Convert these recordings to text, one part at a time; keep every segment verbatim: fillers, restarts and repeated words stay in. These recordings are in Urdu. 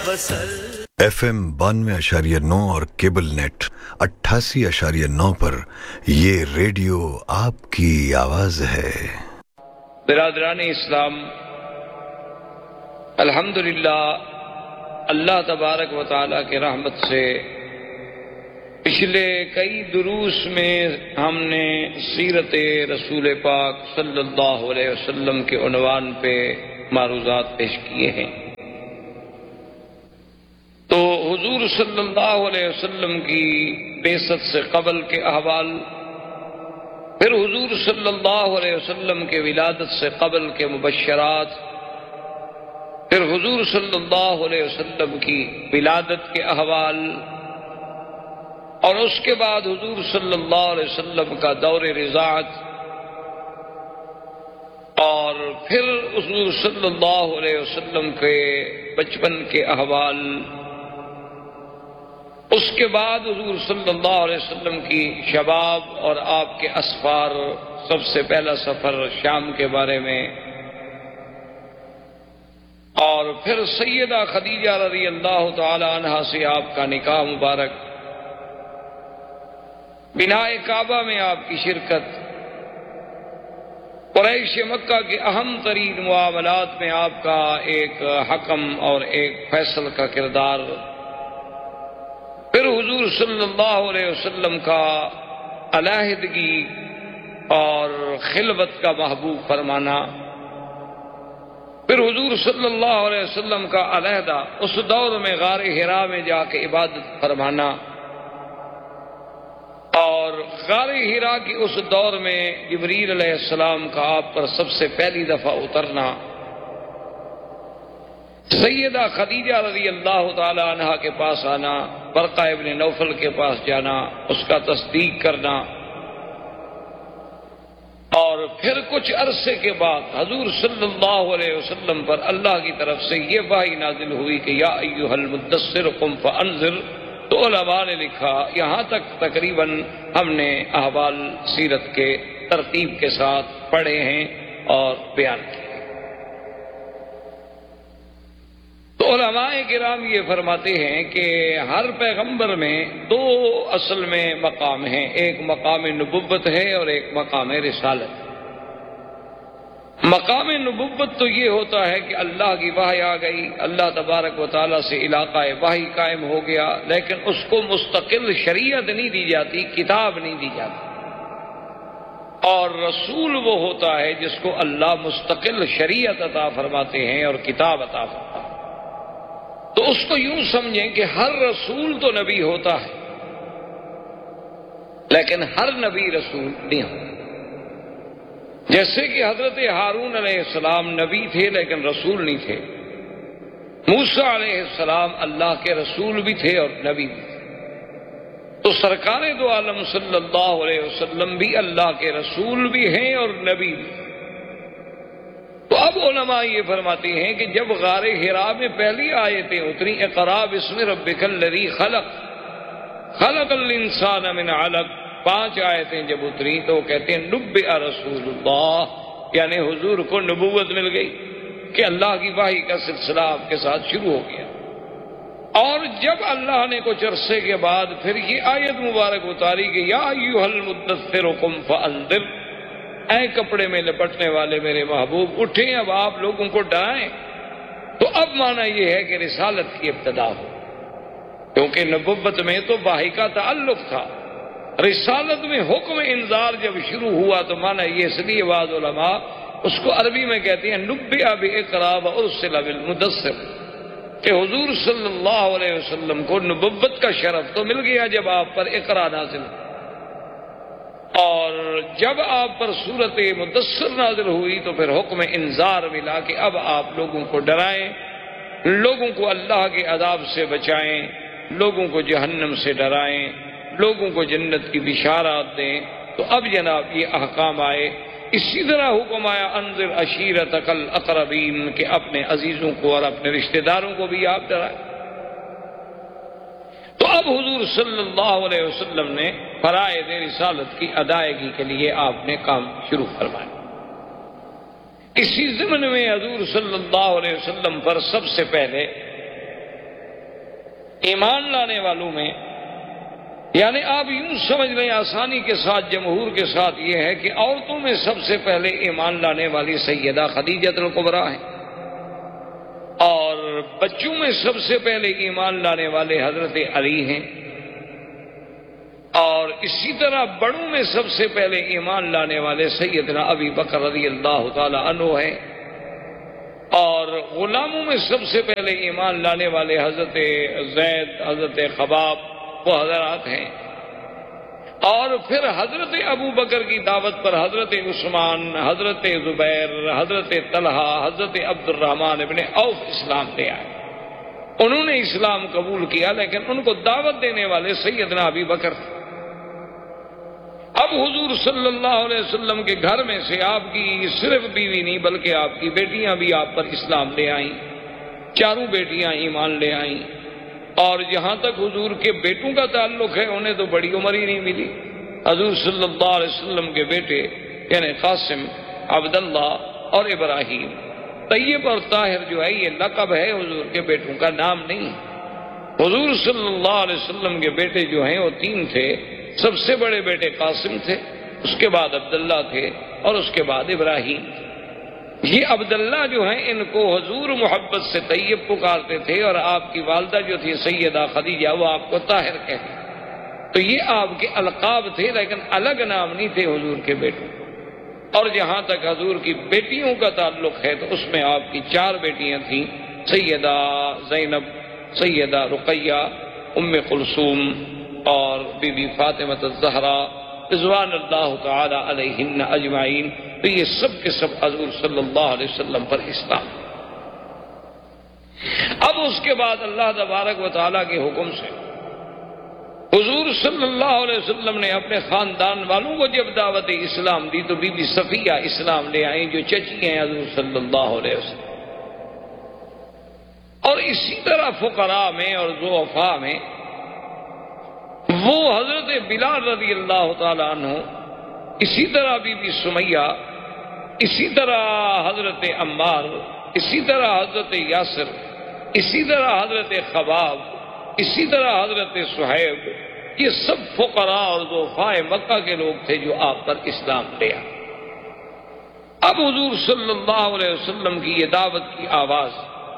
ایف ایم بانوے اشاریہ نو اور کیبل نیٹ اٹھاسی اشاریہ نو پر یہ ریڈیو آپ کی آواز ہے۔ برادران اسلام، الحمدللہ اللہ تبارک و تعالیٰ کے رحمت سے پچھلے کئی دروس میں ہم نے سیرت رسول پاک صلی اللہ علیہ وسلم کے عنوان پہ معروضات پیش کیے ہیں۔ تو حضور صلی اللہ علیہ وسلم کی بعثت سے قبل کے احوال، پھر حضور صلی اللہ علیہ وسلم کے ولادت سے قبل کے مبشرات، پھر حضور صلی اللہ علیہ وسلم کی ولادت کے احوال، اور اس کے بعد حضور صلی اللہ علیہ وسلم کا دور رضاعت، اور پھر حضور صلی اللہ علیہ وسلم کے بچپن کے احوال، اس کے بعد حضور صلی اللہ علیہ وسلم کی شباب اور آپ کے اسفار، سب سے پہلا سفر شام کے بارے میں، اور پھر سیدہ خدیجہ رضی اللہ تعالی عنہا سے آپ کا نکاح مبارک، بناء کعبہ میں آپ کی شرکت، قریش مکہ کے اہم ترین معاملات میں آپ کا ایک حکم اور ایک فیصل کا کردار، پھر حضور صلی اللہ علیہ وسلم کا علیحدگی اور خلوت کا محبوب فرمانا، پھر حضور صلی اللہ علیہ وسلم کا علیحدہ اس دور میں غار حرا میں جا کے عبادت فرمانا، اور غار حرا کی اس دور میں جبریل علیہ السلام کا آپ پر سب سے پہلی دفعہ اترنا، سیدہ خدیجہ رضی اللہ تعالی عنہا کے پاس آنا، برقہ ابن نوفل کے پاس جانا، اس کا تصدیق کرنا، اور پھر کچھ عرصے کے بعد حضور صلی اللہ علیہ وسلم پر اللہ کی طرف سے یہ وحی نازل ہوئی کہ یا ایھا المدثر قم فانذر۔ تو علماء نے لکھا یہاں تک تقریباً ہم نے احوال سیرت کے ترتیب کے ساتھ پڑھے ہیں اور بیان کیے۔ تو علماء کرام یہ فرماتے ہیں کہ ہر پیغمبر میں دو اصل میں مقام ہیں، ایک مقام نبوت ہے اور ایک مقام رسالت۔ مقام نبوت تو یہ ہوتا ہے کہ اللہ کی وحی آ گئی، اللہ تبارک و تعالیٰ سے علاقہ وحی قائم ہو گیا، لیکن اس کو مستقل شریعت نہیں دی جاتی، کتاب نہیں دی جاتی۔ اور رسول وہ ہوتا ہے جس کو اللہ مستقل شریعت عطا فرماتے ہیں اور کتاب عطا فرماتے ہیں۔ تو اس کو یوں سمجھیں کہ ہر رسول تو نبی ہوتا ہے، لیکن ہر نبی رسول نہیں ہوتا۔ جیسے کہ حضرت ہارون علیہ السلام نبی تھے لیکن رسول نہیں تھے، موسیٰ علیہ السلام اللہ کے رسول بھی تھے اور نبی بھی تھے، تو سرکار دو عالم صلی اللہ علیہ وسلم بھی اللہ کے رسول بھی ہیں اور نبی بھی۔ تو اب علماء یہ فرماتے ہیں کہ جب غار حرا میں پہلی آیتیں اتری، اقرا بسم ربک الذی خلق خلق الانسان من علق، پانچ آیتیں جب اتری تو وہ کہتے ہیں نبئ رسول اللہ، یعنی حضور کو نبوت مل گئی کہ اللہ کی وحی کا سلسلہ آپ کے ساتھ شروع ہو گیا۔ اور جب اللہ نے کچھ عرصے کے بعد پھر یہ آیت مبارک اتاری کہ یا ایھا المدثر قم فانذر، اے کپڑے میں لپٹنے والے میرے محبوب اٹھیں، اب آپ لوگوں کو ڈرائیں، تو اب معنی یہ ہے کہ رسالت کی ابتدا ہو، کیونکہ نبوت میں تو وحی کا تعلق تھا، رسالت میں حکم انذار جب شروع ہوا تو معنی یہ، اس لیے بعض علماء اس کو عربی میں کہتے ہیں نبئ باقرا وارسل بالمدثر، کہ حضور صلی اللہ علیہ وسلم کو نبوت کا شرف تو مل گیا جب آپ پر اقرا نازل، اور جب آپ پر سورت مدثر نازل ہوئی تو پھر حکم انذار ملا کہ اب آپ لوگوں کو ڈرائیں، لوگوں کو اللہ کے عذاب سے بچائیں، لوگوں کو جہنم سے ڈرائیں، لوگوں کو جنت کی بشارات دیں۔ تو اب جناب یہ احکام آئے، اسی طرح حکم آیا انذر عشیرتک الاقربین، کہ اپنے عزیزوں کو اور اپنے رشتہ داروں کو بھی آپ ڈرائیں۔ تو اب حضور صلی اللہ علیہ وسلم نے فرائض رسالت کی ادائیگی کے لیے آپ نے کام شروع فرمایا۔ اسی ضمن میں حضور صلی اللہ علیہ وسلم پر سب سے پہلے ایمان لانے والوں میں، یعنی آپ یوں سمجھ لیں آسانی کے ساتھ، جمہور کے ساتھ، یہ ہے کہ عورتوں میں سب سے پہلے ایمان لانے والی سیدہ خدیجہ الکبریٰ ہیں، اور بچوں میں سب سے پہلے ایمان لانے والے حضرت علی ہیں، اور اسی طرح بڑوں میں سب سے پہلے ایمان لانے والے سیدنا ابی بکر رضی اللہ تعالی عنہ ہیں، اور غلاموں میں سب سے پہلے ایمان لانے والے حضرت زید، حضرت خباب، وہ حضرات ہیں، اور پھر حضرت ابو بکر کی دعوت پر حضرت عثمان، حضرت زبیر، حضرت طلحہ، حضرت عبد الرحمن ابن عوف اسلام لے آئے۔ انہوں نے اسلام قبول کیا، لیکن ان کو دعوت دینے والے سیدنا ابی بکر تھے۔ اب حضور صلی اللہ علیہ وسلم کے گھر میں سے آپ کی صرف بیوی نہیں بلکہ آپ کی بیٹیاں بھی آپ پر اسلام لے آئیں، چاروں بیٹیاں ایمان لے آئیں، اور جہاں تک حضور کے بیٹوں کا تعلق ہے انہیں تو بڑی عمر ہی نہیں ملی۔ حضور صلی اللہ علیہ وسلم کے بیٹے یعنی قاسم، عبداللہ اور ابراہیم، طیب اور طاہر جو ہے یہ لقب ہے، حضور کے بیٹوں کا نام نہیں۔ حضور صلی اللہ علیہ وسلم کے بیٹے جو ہیں وہ تین تھے، سب سے بڑے بیٹے قاسم تھے، اس کے بعد عبداللہ تھے، اور اس کے بعد ابراہیم تھے۔ یہ عبداللہ جو ہیں ان کو حضور محبت سے طیب پکارتے تھے، اور آپ کی والدہ جو تھی سیدہ خدیجہ وہ آپ کو طاہر کہتے، تو یہ آپ کے القاب تھے، لیکن الگ نام نہیں تھے حضور کے بیٹوں۔ اور جہاں تک حضور کی بیٹیوں کا تعلق ہے تو اس میں آپ کی چار بیٹیاں تھیں، سیدہ زینب، سیدہ رقیہ، ام کلثوم اور بی بی فاطمہ الزہرا رضوان اللہ تعالی علیہن اجمعین۔ تو یہ سب کے سب حضور صلی اللہ علیہ وسلم پر اسلام۔ اب اس کے بعد اللہ تبارک و تعالیٰ کے حکم سے حضور صلی اللہ علیہ وسلم نے اپنے خاندان والوں کو جب دعوت اسلام دی تو بی بی صفیہ اسلام لے آئیں، جو چچی ہیں حضور صلی اللہ علیہ وسلم۔ اور اسی طرح فقراء میں اور ضعفاء میں وہ حضرت بلال رضی اللہ تعالی عنہ، اسی طرح بی بی سمیہ، اسی طرح حضرت عمار، اسی طرح حضرت یاسر، اسی طرح حضرت خباب، اسی طرح حضرت صہیب، یہ سب فقراء اور ضعفاء مکہ کے لوگ تھے جو آپ پر اسلام لے آئے۔ اب حضور صلی اللہ علیہ وسلم کی یہ دعوت کی آواز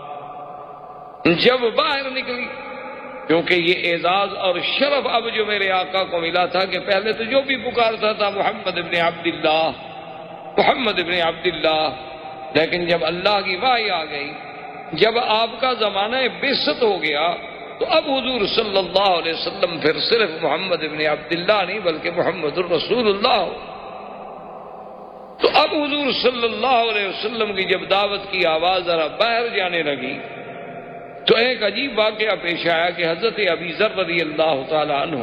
جب باہر نکلی، کیونکہ یہ اعزاز اور شرف اب جو میرے آقا کو ملا تھا کہ پہلے تو جو بھی پکارتا تھا محمد ابن عبداللہ، محمد ابن عبداللہ، لیکن جب اللہ کی وحی آ گئی، جب آپ کا زمانہ بعثت ہو گیا، تو اب حضور صلی اللہ علیہ وسلم پھر صرف محمد ابن عبداللہ نہیں بلکہ محمد الرسول اللہ ہو۔ تو اب حضور صلی اللہ علیہ وسلم کی جب دعوت کی آواز ذرا باہر جانے لگی تو ایک عجیب واقعہ پیش آیا کہ حضرت ابی ذر رضی اللہ تعالی عنہ،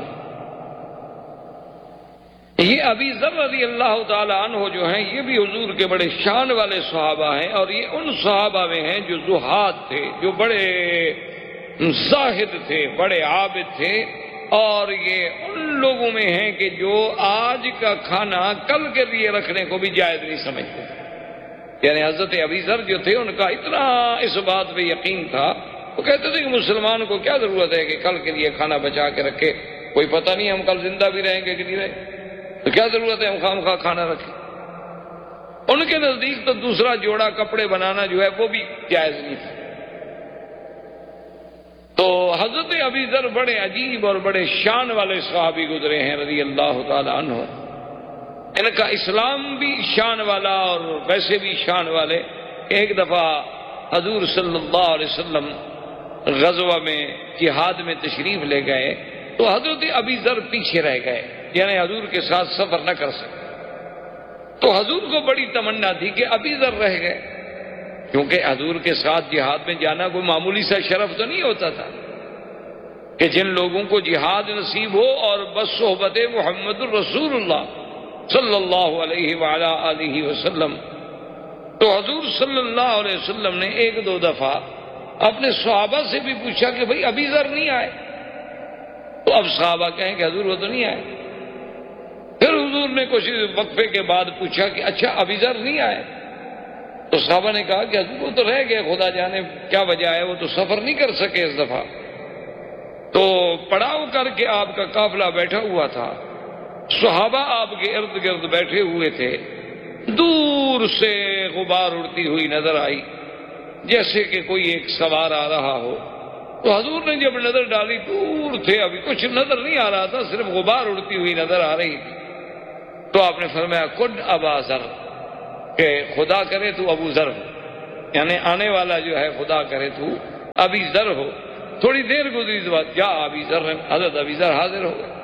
یہ ابی ذر رضی اللہ تعالی عنہ جو ہیں یہ بھی حضور کے بڑے شان والے صحابہ ہیں، اور یہ ان صحابہ میں ہیں جو زہاد تھے، جو بڑے زاہد تھے، بڑے عابد تھے، اور یہ ان لوگوں میں ہیں کہ جو آج کا کھانا کل کے لیے رکھنے کو بھی جائز نہیں سمجھتے۔ یعنی حضرت ابی ذر جو تھے ان کا اتنا اس بات پہ یقین تھا، وہ کہتے تھے کہ مسلمان کو کیا ضرورت ہے کہ کل کے لیے کھانا بچا کے رکھے، کوئی پتہ نہیں ہم کل زندہ بھی رہیں گے کہ نہیں رہیں، تو کیا ضرورت ہے ہم خواہ مخواہ کھانا رکھیں۔ ان کے نزدیک تو دوسرا جوڑا کپڑے بنانا جو ہے وہ بھی جائز نہیں تھا۔ تو حضرت ابی ذر بڑے عجیب اور بڑے شان والے صحابی گزرے ہیں رضی اللہ تعالی عنہ، ان کا اسلام بھی شان والا اور ویسے بھی شان والے۔ ایک دفعہ حضور صلی اللہ علیہ وسلم غزوہ میں جہاد میں تشریف لے گئے تو حضرت ابی ذر پیچھے رہ گئے، یعنی حضور کے ساتھ سفر نہ کر سکے۔ تو حضور کو بڑی تمنا تھی کہ ابی ذر رہ گئے، کیونکہ حضور کے ساتھ جہاد میں جانا کوئی معمولی سا شرف تو نہیں ہوتا تھا کہ جن لوگوں کو جہاد نصیب ہو اور بس صحبت محمد الرسول اللہ صلی اللہ علیہ وعلا آلہ وسلم۔ تو حضور صلی اللہ علیہ وسلم نے ایک دو دفعہ اپنے صحابہ سے بھی پوچھا کہ بھئی ابی ذر نہیں آئے، تو اب صحابہ کہیں کہ حضور وہ تو نہیں آئے۔ پھر حضور نے کچھ وقفے کے بعد پوچھا کہ اچھا ابی ذر نہیں آئے، تو صحابہ نے کہا کہ حضور وہ تو رہ گئے، خدا جانے کیا وجہ ہے، وہ تو سفر نہیں کر سکے اس دفعہ۔ تو پڑاؤ کر کے آپ کا قافلہ بیٹھا ہوا تھا، صحابہ آپ کے ارد گرد بیٹھے ہوئے تھے، دور سے غبار اڑتی ہوئی نظر آئی جیسے کہ کوئی ایک سوار آ رہا ہو۔ تو حضور نے جب نظر ڈالی، دور تھے، ابھی کچھ نظر نہیں آ رہا تھا، صرف غبار اڑتی ہوئی نظر آ رہی تھی۔ تو آپ نے فرمایا کن ابا ذر، کہ خدا کرے تو ابو ذر ہو، یعنی آنے والا جو ہے خدا کرے تو ابی ذر ہو۔ تھوڑی دیر گزری تو بعد جا ابی ذر، حضرت ابی ذر حاضر ہو گئے۔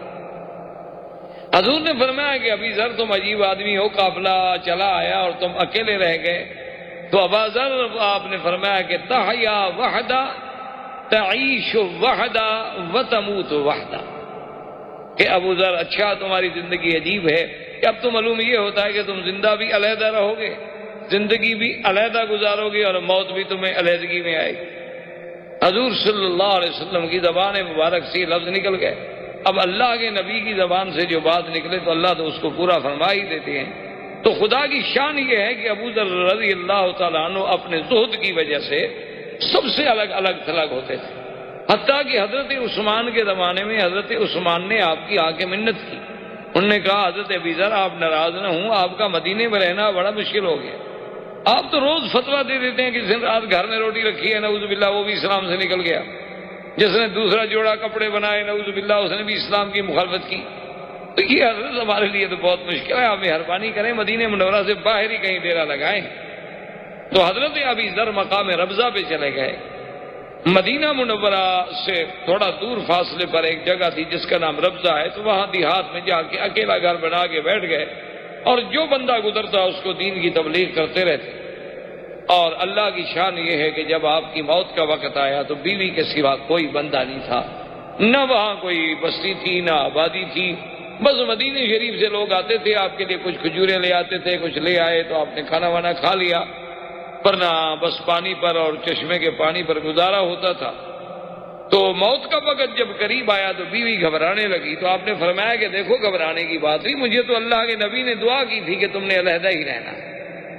حضور نے فرمایا کہ ابی ذر تم عجیب آدمی ہو، قافلہ چلا آیا اور تم اکیلے رہ گئے۔ تو ابا ذر آپ نے فرمایا کہ تحیا وحدہ تعیش وحدہ وتموت وحدہ، کہ ابو ذر اچھا تمہاری زندگی عجیب ہے کہ اب تو معلوم یہ ہوتا ہے کہ تم زندہ بھی علیحدہ رہو گے، زندگی بھی علیحدہ گزارو گے، اور موت بھی تمہیں علیحدگی میں آئے گی۔ حضور صلی اللہ علیہ وسلم کی زبان مبارک سے یہ لفظ نکل گئے۔ اب اللہ کے نبی کی زبان سے جو بات نکلے تو اللہ تو اس کو پورا فرما ہی دیتے ہیں۔ تو خدا کی شان یہ ہے کہ ابو ذر رضی اللہ تعالیٰ عنہ اپنے زہد کی وجہ سے سب سے الگ الگ تھلگ ہوتے تھے، حتیٰ کہ حضرت عثمان کے زمانے میں حضرت عثمان نے آپ کی آ کے منت کی۔ انہوں نے کہا حضرت ابی ذر آپ ناراض نہ ہوں، آپ کا مدینے میں رہنا بڑا مشکل ہو گیا، آپ تو روز فتویٰ دے دیتے ہیں کہ جس رات گھر میں روٹی رکھی ہے نعوذ باللہ وہ بھی اسلام سے نکل گیا، جس نے دوسرا جوڑا کپڑے بنائے نعوذ باللہ اس نے بھی اسلام کی مخالفت کی، تو یہ حضرت ہمارے لیے تو بہت مشکل ہے، آپ مہربانی کریں مدینہ منورہ سے باہر ہی کہیں ڈیرا لگائیں۔ تو حضرت ابی ذر مقام ربضہ پہ چلے گئے۔ مدینہ منورہ سے تھوڑا دور فاصلے پر ایک جگہ تھی جس کا نام ربضہ ہے، تو وہاں دیہات میں جا کے اکیلا گھر بنا کے بیٹھ گئے، اور جو بندہ گزرتا اس کو دین کی تبلیغ کرتے رہتے۔ اور اللہ کی شان یہ ہے کہ جب آپ کی موت کا وقت آیا تو بیوی کے سوا کوئی بندہ نہیں تھا، نہ وہاں کوئی بستی تھی نہ آبادی تھی، بس مدینہ شریف سے لوگ آتے تھے، آپ کے لیے کچھ کھجوریں لے آتے تھے، کچھ لے آئے تو آپ نے کھانا وانا کھا لیا، ورنہ بس پانی پر اور چشمے کے پانی پر گزارا ہوتا تھا۔ تو موت کا وقت جب قریب آیا تو بیوی گھبرانے لگی، تو آپ نے فرمایا کہ دیکھو گھبرانے کی بات نہیں، مجھے تو اللہ کے نبی نے دعا کی تھی کہ تم نے علیحدہ ہی رہنا ہے،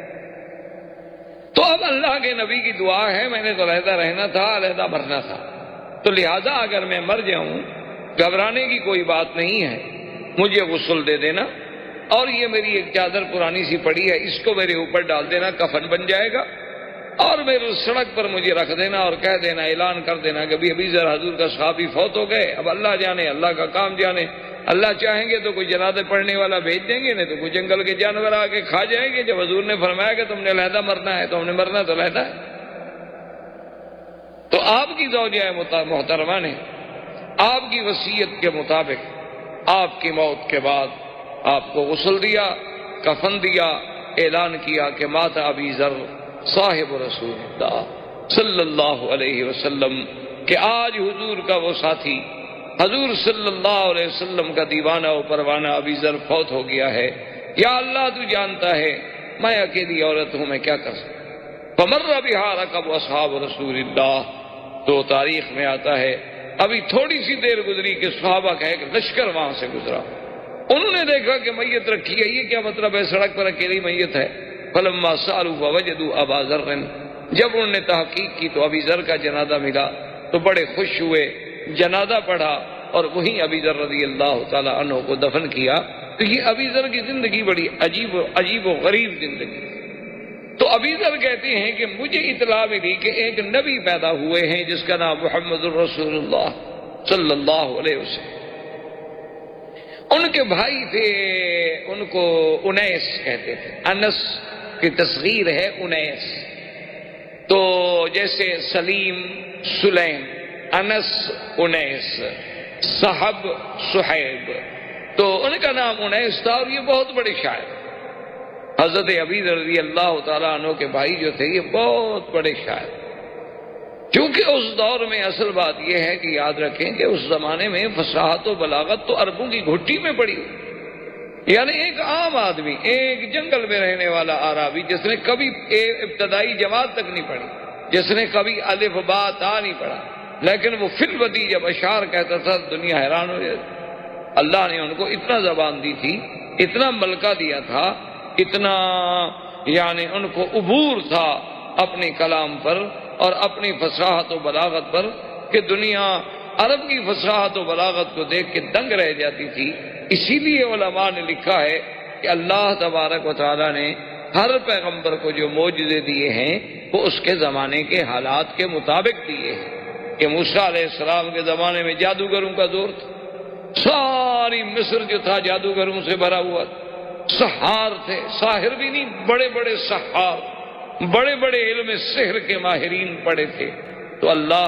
تو اب اللہ کے نبی کی دعا ہے، میں نے تو علیحدہ رہنا تھا، علیحدہ مرنا تھا، تو لہذا اگر میں مر جاؤں گھبرانے کی کوئی بات نہیں ہے، مجھے غسل دے دینا، اور یہ میری ایک چادر پرانی سی پڑی ہے اس کو میرے اوپر ڈال دینا، کفن بن جائے گا، اور میرے سڑک پر مجھے رکھ دینا اور کہہ دینا، اعلان کر دینا کہ ابھی ابھی ذرا حضور کا صحابی فوت ہو گئے، اب اللہ جانے، اللہ کا کام جانے، اللہ چاہیں گے تو کوئی جنازے پڑھنے والا بھیج دیں گے، نہیں تو کوئی جنگل کے جانور آ کے کھا جائیں گے۔ جب حضور نے فرمایا کہ تم نے علیحدہ مرنا ہے تو ہم نے مرنا تو علیحدہ ہے۔ تو آپ کی زوجہ محترمہ نے آپ کی وصیت کے مطابق آپ کی موت کے بعد آپ کو غسل دیا، کفن دیا، اعلان کیا کہ مات ابی ذر صاحب رسول اللہ صلی اللہ علیہ وسلم، کہ آج حضور کا وہ ساتھی، حضور صلی اللہ علیہ وسلم کا دیوانہ و پروانہ ابی ذر فوت ہو گیا ہے، یا اللہ تو جانتا ہے میں اکیلی عورت ہوں، میں کیا کر سکتا۔ فمر بہا رکب اصحاب رسول اللہ، تو تاریخ میں آتا ہے ابھی تھوڑی سی دیر گزری کہ صحابہ کا ایک لشکر وہاں سے گزرا، انہوں نے دیکھا کہ میت رکھی ہے، یہ کیا مطلب ہے، سڑک پر اکیلی میت ہے۔ فلما سالوا فوجدوا ابا ذر، جب انہوں نے تحقیق کی تو ابی ذر کا جنازہ ملا، تو بڑے خوش ہوئے، جنازہ پڑھا اور وہیں ابی ذر رضی اللہ تعالی عنہ کو دفن کیا۔ تو یہ ابی ذر کی زندگی بڑی عجیب و عجیب و غریب زندگی۔ تو ابی ذر کہتے ہیں کہ مجھے اطلاع ملی کہ ایک نبی پیدا ہوئے ہیں جس کا نام محمد الرسول اللہ صلی اللہ علیہ وسلم، ان کے بھائی تھے، ان کو انیس کہتے تھے، انس کی تصغیر ہے انیس، تو جیسے سلیم سلیم، انس انیس، صحب صحیب، تو ان کا نام انیس تھا، اور یہ بہت بڑے شاعر، حضرت ابی ذر رضی اللہ تعالیٰ عنہ کے بھائی جو تھے یہ بہت بڑے شاعر۔ کیونکہ اس دور میں اصل بات یہ ہے کہ یاد رکھیں کہ اس زمانے میں فصاحت و بلاغت تو عربوں کی گھٹی میں پڑی ہوئی، یعنی ایک عام آدمی، ایک جنگل میں رہنے والا عربی جس نے کبھی ابتدائی جماعت تک نہیں پڑھی، جس نے کبھی الف با تا نہیں پڑھا، لیکن وہ فی الودی جب اشعار کہتا تھا دنیا حیران ہو جاتی۔ اللہ نے ان کو اتنا زبان دی تھی، اتنا ملکہ دیا تھا، اتنا یعنی ان کو عبور تھا اپنے کلام پر اور اپنی فصاحت و بلاغت پر، کہ دنیا عرب کی فصاحت و بلاغت کو دیکھ کے دنگ رہ جاتی تھی۔ اسی لیے علماء نے لکھا ہے کہ اللہ تبارک و تعالیٰ نے ہر پیغمبر کو جو معجزے دیے ہیں وہ اس کے زمانے کے حالات کے مطابق دیے ہیں۔ کہ موسیٰ علیہ السلام کے زمانے میں جادوگروں کا دور تھا، ساری مصر جو تھا جادوگروں سے بھرا ہوا تھا، سحار تھے، ساحر بھی نہیں، بڑے بڑے سحار، بڑے بڑے علم سحر کے ماہرین پڑے تھے۔ تو اللہ